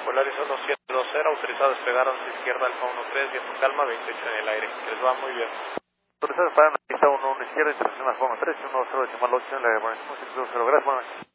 Polaris 1720, autorizado a despegar 11 izquierda, Alfa 13, viento calma, 28 en el aire. Que les va muy bien. Autorizado para la pista 11 izquierda, intersección Alfa 13, 10 decimal 8 en la aeropuerto 620, gracias, buenas noches.